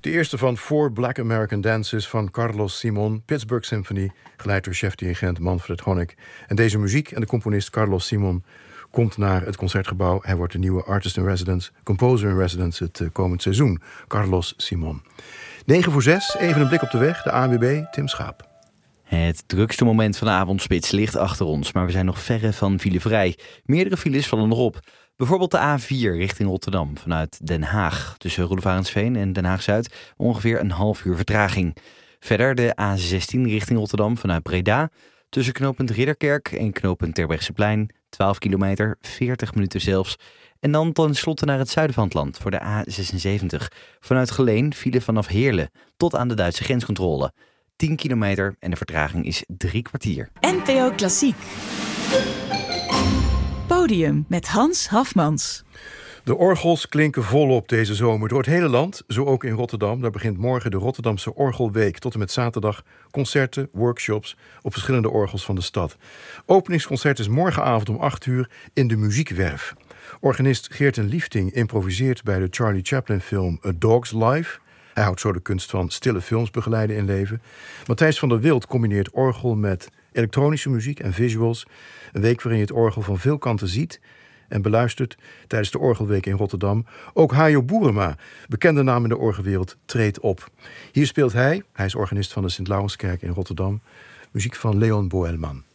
De eerste van 4 Black American Dances van Carlos Simon, Pittsburgh Symphony, geleid door chef-dirigent Manfred Honeck. En deze muziek en de componist Carlos Simon komt naar het Concertgebouw. Hij wordt de nieuwe artist in residence, composer in residence het komend seizoen. Carlos Simon. 5:45, even een blik op de weg. De ANWB, Tim Schaap. Het drukste moment van de avondspits ligt achter ons, maar we zijn nog verre van filevrij. Meerdere files vallen nog op. Bijvoorbeeld de A4 richting Rotterdam vanuit Den Haag. Tussen Roelevarensveen en Den Haag-Zuid ongeveer een half uur vertraging. Verder de A16 richting Rotterdam vanuit Breda. Tussen knooppunt Ridderkerk en knooppunt Terbrechtseplein 12 kilometer, 40 minuten zelfs. En dan tenslotte naar het zuiden van het land voor de A76. Vanuit Geleen file vanaf Heerlen tot aan de Duitse grenscontrole. 10 kilometer en de vertraging is 3 kwartier. NPO Klassiek. Podium met Hans Hafmans. De orgels klinken volop deze zomer door het hele land, zo ook in Rotterdam. Daar begint morgen de Rotterdamse Orgelweek. Tot en met zaterdag concerten, workshops op verschillende orgels van de stad. Openingsconcert is morgenavond om 8 uur in de Muziekwerf. Organist Geerten Liefting improviseert bij de Charlie Chaplin film A Dog's Life. Hij houdt zo de kunst van stille films begeleiden in leven. Matthijs van der Wild combineert orgel met elektronische muziek en visuals. Een week waarin je het orgel van veel kanten ziet en beluistert tijdens de Orgelweek in Rotterdam. Ook Hajo Boerema, bekende naam in de orgelwereld, treedt op. Hier speelt hij is organist van de Sint-Laurenskerk in Rotterdam, muziek van Leon Boelman.